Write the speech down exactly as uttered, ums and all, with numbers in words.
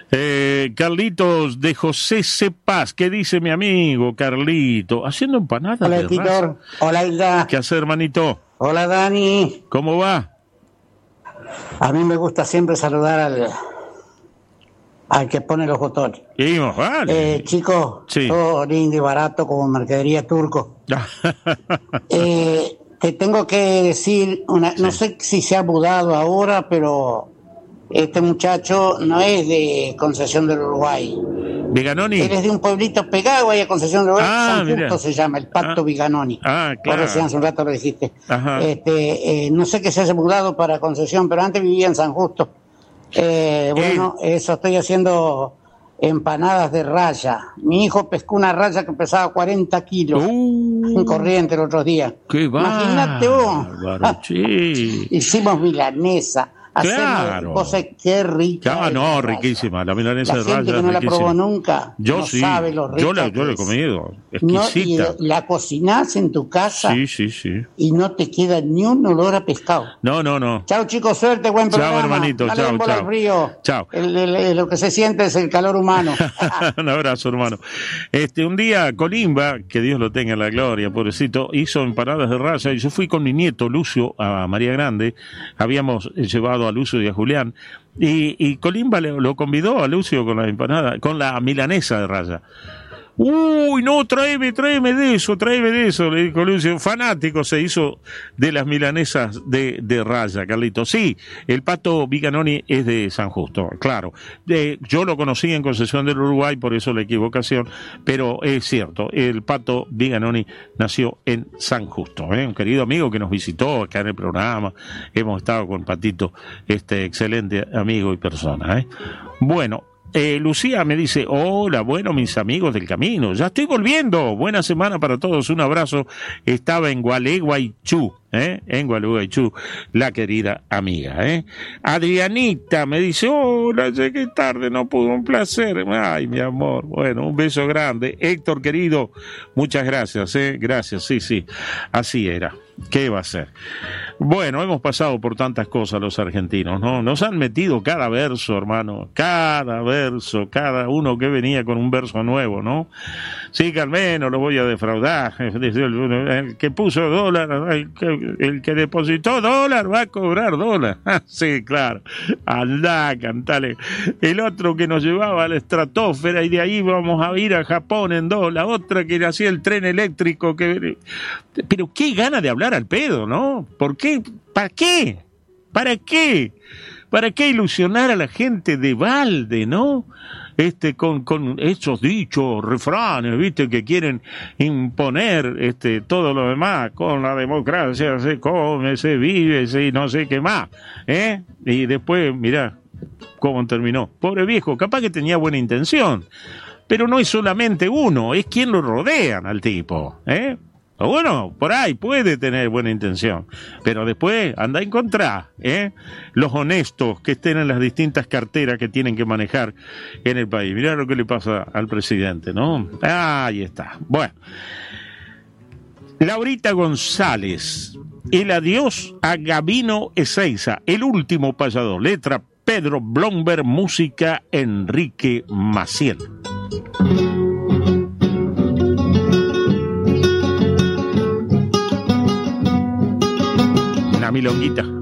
Eh, Carlitos de José C. Paz, ¿qué dice mi amigo Carlito? Haciendo empanadas. Hola, de Titor. raza. Hola, Hilda. ¿Qué hace, hermanito? Hola, Dani. ¿Cómo va? A mí me gusta siempre saludar al, al que pone los botones. Y, vale. Eh, chicos, Sí. todo lindo y barato como mercadería turco. eh, te tengo que decir, una, no sé si se ha mudado ahora, pero este muchacho no es de Concesión del Uruguay. ¿Viganoni? Él es de un pueblito pegado ahí a Concesión del Uruguay. Ah, San mira. Justo se llama, el Pacto Ah. Viganoni. Ah, claro. Por eso hace un rato lo dijiste. Ajá. Este, eh, no sé que se haya mudado para Concesión, pero antes vivía en San Justo. Eh, bueno, eso estoy haciendo empanadas de raya. Mi hijo pescó una raya que pesaba cuarenta kilos Uh, en Corriente el otro día. ¡Qué Imagínate vos. bárbaro, che. Hicimos milanesa. Claro. Cosas qué rica. Ah, es no, la raya. riquísima. La milanesa La de gente raya que no es la riquísima. probó nunca Yo no sí. sabe lo rica Yo la, yo la he que es. comido. No, y Exquisita. la cocinás en tu casa Sí, sí, sí. y no te queda ni un olor a pescado. No, no, no. Chao, chicos, suerte, buen Chao, programa. hermanito, Dale chao, un bola chao. al frío. Chao. El- el- el- lo que se siente es el calor humano. Un abrazo, hermano. Este, un día Colimba, que Dios lo tenga en la gloria, pobrecito, hizo empanadas de raya y yo fui con mi nieto Lucio a María Grande. Habíamos llevado a Lucio y a Julián y, y Colimba le, lo convidó a Lucio con la empanada, con la milanesa de raya. Uy, no, tráeme, tráeme de eso, tráeme de eso, le dijo Lucio. Fanático se hizo de las milanesas de, de raya, Carlito. Sí, el Pato Viganoni es de San Justo, claro. Eh, yo lo conocí en Concesión del Uruguay, por eso la equivocación, pero es cierto, el Pato Viganoni nació en San Justo, ¿eh? Un querido amigo que nos visitó acá en el programa. Hemos estado con Patito, este excelente amigo y persona, ¿eh? Bueno. Eh, Lucía me dice, hola, bueno, mis amigos del camino, ya estoy volviendo, buena semana para todos, un abrazo. Estaba en Gualeguaychú, ¿eh? En Gualeguaychú, la querida amiga, ¿eh? Adrianita me dice, hola, llegué tarde, no pudo, un placer. Ay, mi amor, bueno, un beso grande. Héctor, querido, muchas gracias, ¿eh? Gracias, sí, sí, así era. ¿Qué va a ser? Bueno, hemos pasado por tantas cosas los argentinos, ¿no? Nos han metido cada verso, hermano, cada verso, cada uno que venía con un verso nuevo, ¿no? Sí, que al menos lo voy a defraudar. El que puso dólar, el que, el que depositó dólar va a cobrar dólar. Sí, claro. Andá, cantale. El otro que nos llevaba a la estratosfera y de ahí vamos a ir a Japón en dólar. Otra que hacía el tren eléctrico que... Pero qué gana de hablar al pedo, ¿no? ¿Por qué? ¿Para qué? ¿Para qué? ¿Para qué ilusionar a la gente de balde, no? Este, con, con esos dichos, refranes, viste, que quieren imponer este, todo lo demás, con la democracia se come, se vive, se no sé qué más, ¿eh? Y después, mirá cómo terminó. Pobre viejo, capaz que tenía buena intención, pero no es solamente uno, es quien lo rodean al tipo, ¿eh? O bueno, por ahí puede tener buena intención, pero después anda a encontrar, ¿eh? Los honestos que estén en las distintas carteras que tienen que manejar en el país. Mirá lo que le pasa al presidente, ¿no? Ahí está. Bueno, Laurita González, el adiós a Gabino Ezeiza, el último payador. Letra Pedro Blomberg, música Enrique Maciel. Una milonguita.